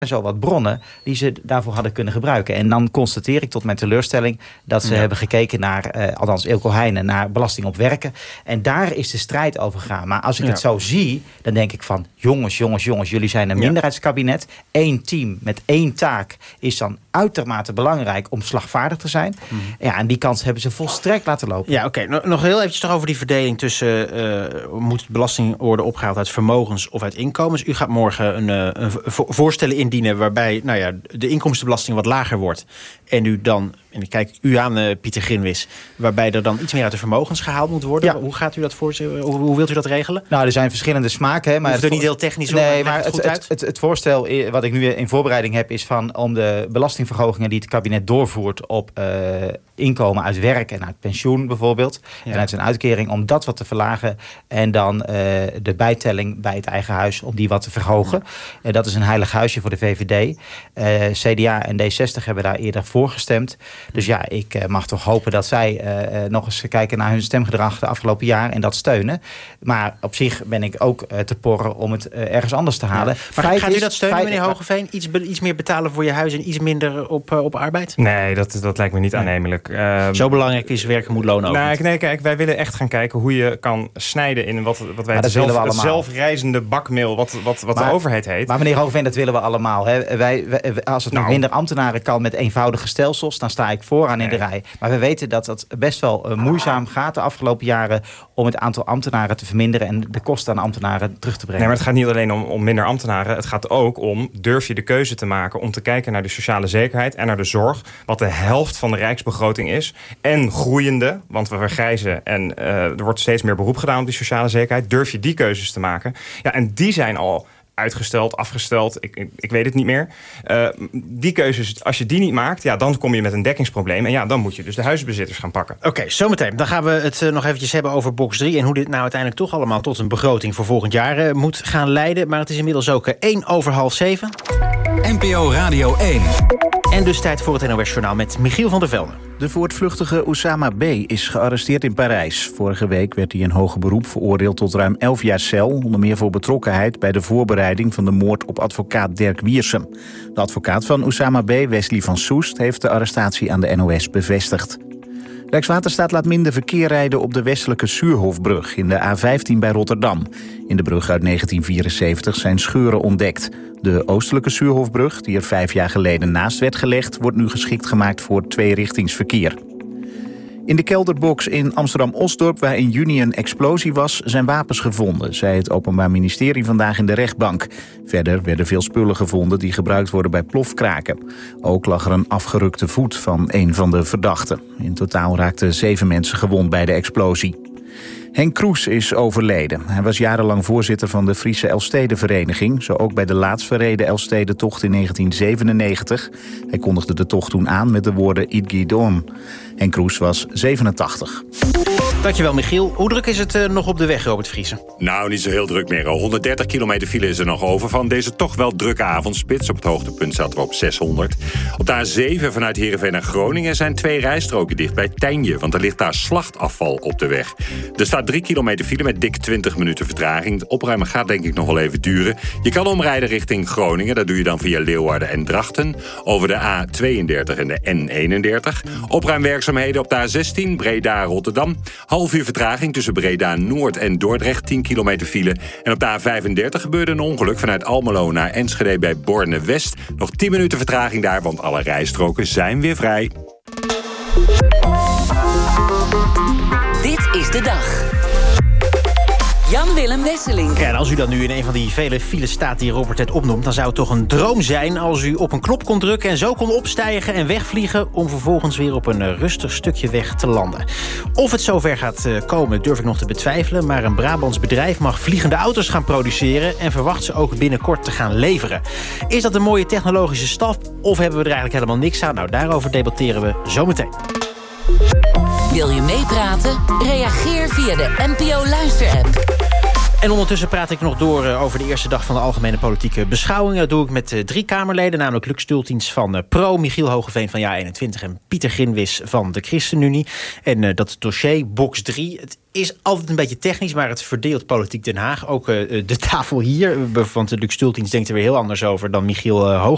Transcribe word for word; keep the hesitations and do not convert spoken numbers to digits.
zo wat bronnen die ze daarvoor hadden kunnen gebruiken. En dan constateer ik tot mijn teleurstelling dat ze ja. hebben gekeken naar, uh, althans Eelco Heijnen, naar belasting op werken. En daar is de strijd over gegaan. Maar als ik ja. het zo zie, dan denk ik van jongens, jongens, jongens, jullie zijn een minderheidskabinet. Eén team met één taak is dan uitermate belangrijk om slagvaardig te zijn. Mm. Ja, en die kans hebben ze volstrekt laten lopen. Ja, oké. Okay. Nog heel eventjes toch over die verdeling tussen uh, moet belasting worden opgehaald uit vermogens of uit inkomens. U gaat morgen een, uh, een voorstellen indienen waarbij nou ja, de inkomstenbelasting wat lager wordt. En u dan, en ik kijk u aan, uh, Pieter Grinwis, waarbij er dan iets meer uit de vermogens gehaald moet worden. Ja. Hoe gaat u dat voor? Hoe, hoe wilt u dat regelen? Nou, er zijn verschillende smaken. Hè, maar het is niet heel technisch. Nee, maar het, het, het, het, het voorstel wat ik nu in voorbereiding heb is van om de belastingverhogingen die het kabinet doorvoert op uh, inkomen uit werk en uit pensioen bijvoorbeeld, ja. en uit zijn uitkering, om dat wat te verlagen en dan uh, de bijtelling bij het eigen huis om die wat te verhogen. Ja. Uh, dat is een heilig huisje voor de V V D. Uh, C D A en D zestig hebben daar eerder voor gestemd. Dus ja, ik uh, mag toch hopen dat zij uh, nog eens kijken naar hun stemgedrag de afgelopen jaar en dat steunen. Maar op zich ben ik ook uh, te porren om het uh, ergens anders te halen. Ja. Maar gaat u dat steunen, meneer Hogeveen? Iets, be, iets meer betalen voor je huis en iets minder op, uh, op arbeid? Nee, dat, dat lijkt me niet nee. aannemelijk. Uh, Zo belangrijk is werken moet lonen ook nou, niet. Nee, kijk, wij willen echt gaan kijken hoe je kan snijden in wat, wat wij het, zelf, het zelfreizende bakmeel, wat, wat, wat maar, de overheid heet. Maar meneer Hogeveen, dat willen we allemaal. Hè. Wij, wij, als het nou. nog minder ambtenaren kan met eenvoudige stelsels, dan sta ik vooraan nee. in de rij. Maar we weten dat dat best wel uh, moeizaam gaat de afgelopen jaren om het aantal ambtenaren te verminderen en de kosten aan ambtenaren terug te brengen. Nee, maar het gaat niet alleen om, om minder ambtenaren. Het gaat ook om, durf je de keuze te maken om te kijken naar de sociale zekerheid en naar de zorg, wat de helft van de rijksbegroting is. En groeiende, want we vergrijzen en uh, er wordt steeds meer beroep gedaan op die sociale zekerheid. Durf je die keuzes te maken? Ja, en die zijn al uitgesteld, afgesteld, ik, ik, ik weet het niet meer. Uh, die keuzes, als je die niet maakt, ja, dan kom je met een dekkingsprobleem. En ja, dan moet je dus de huisbezitters gaan pakken. Oké, okay, zometeen. Dan gaan we het uh, nog eventjes hebben over box drie... en hoe dit nou uiteindelijk toch allemaal tot een begroting voor volgend jaar uh, moet gaan leiden. Maar het is inmiddels ook uh, één over half zeven. N P O Radio één. En dus tijd voor het N O S-journaal met Michiel van der Velde. De voortvluchtige Oussama B. is gearresteerd in Parijs. Vorige week werd hij in hoger beroep veroordeeld tot ruim elf jaar cel, onder meer voor betrokkenheid bij de voorbereiding van de moord op advocaat Dirk Wiersum. De advocaat van Oussama B., Wesley van Soest, heeft de arrestatie aan de N O S bevestigd. Rijkswaterstaat laat minder verkeer rijden op de westelijke Suurhofbrug in de A vijftien bij Rotterdam. In de brug uit negentien vierenzeventig zijn scheuren ontdekt. De oostelijke Suurhofbrug, die er vijf jaar geleden naast werd gelegd, wordt nu geschikt gemaakt voor tweerichtingsverkeer. In de kelderbox in Amsterdam-Osdorp, waar in juni een explosie was, zijn wapens gevonden, zei het Openbaar Ministerie vandaag in de rechtbank. Verder werden veel spullen gevonden die gebruikt worden bij plofkraken. Ook lag er een afgerukte voet van een van de verdachten. In totaal raakten zeven mensen gewond bij de explosie. Henk Kroes is overleden. Hij was jarenlang voorzitter van de Friese Elfstedenvereniging, zo ook bij de laatst verreden Elfstedentocht in negentien zevenennegentig. Hij kondigde de tocht toen aan met de woorden Eat Guidon. Henk Kroes was zevenentachtig. Dankjewel, Michiel. Hoe druk is het uh, nog op de weg, Robert Vriezen? Nou, niet zo heel druk meer. honderddertig kilometer file is er nog over van deze toch wel drukke avondspits. Op het hoogtepunt zaten we op zeshonderd. Op de A zeven vanuit Heerenveen naar Groningen zijn twee rijstroken dicht bij Tijnje, want er ligt daar slachtafval op de weg. Er staat drie kilometer file met dik twintig minuten vertraging. Het opruimen gaat denk ik nog wel even duren. Je kan omrijden richting Groningen. Dat doe je dan via Leeuwarden en Drachten. Over de A tweeëndertig en de N eenendertig. Opruimwerkzaamheden op de A zestien Breda-Rotterdam. Half uur vertraging tussen Breda-Noord en Dordrecht. tien kilometer file. En op de A vijfendertig gebeurde een ongeluk vanuit Almelo naar Enschede bij Borne-West. Nog tien minuten vertraging daar, want alle rijstroken zijn weer vrij. Dit is de dag. Jan-Willem Wesseling. Ja, en als u dan nu in een van die vele files staat die Robert net opnoemt, dan zou het toch een droom zijn als u op een knop kon drukken en zo kon opstijgen en wegvliegen om vervolgens weer op een rustig stukje weg te landen. Of het zover gaat komen, durf ik nog te betwijfelen, maar een Brabants bedrijf mag vliegende auto's gaan produceren en verwacht ze ook binnenkort te gaan leveren. Is dat een mooie technologische stap of hebben we er eigenlijk helemaal niks aan? Nou, daarover debatteren we zometeen. Wil je meepraten? Reageer via de N P O Luister-app. En ondertussen praat ik nog door uh, over de eerste dag van de algemene politieke beschouwing. Dat doe ik met uh, drie Kamerleden, namelijk Luc Stultins van uh, Pro, Michiel Hogeveen van Ja eenentwintig en Pieter Grinwis van de ChristenUnie. En uh, dat dossier, box drie, het is altijd een beetje technisch, maar het verdeelt politiek Den Haag. Ook uh, de tafel hier, want uh, Luc Stultins denkt er weer heel anders over dan Michiel uh, Hogeveen.